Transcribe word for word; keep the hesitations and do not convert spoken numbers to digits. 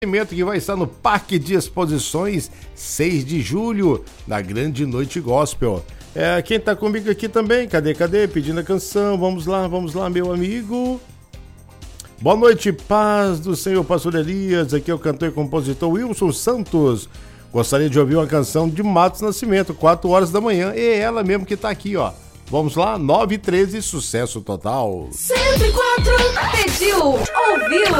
que vai estar no Parque de Exposições, seis de julho, na Grande Noite Gospel. É, quem tá comigo aqui também, cadê, cadê? Pedindo a canção, vamos lá, vamos lá, meu amigo. Boa noite, paz do Senhor, Pastor Elias, aqui é o cantor e compositor Wilson Santos. Gostaria de ouvir uma canção de Matos Nascimento, quatro horas da manhã, e ela mesmo que tá aqui, ó. Vamos lá, nove e treze, sucesso total. cento e quatro, pediu, ouviu,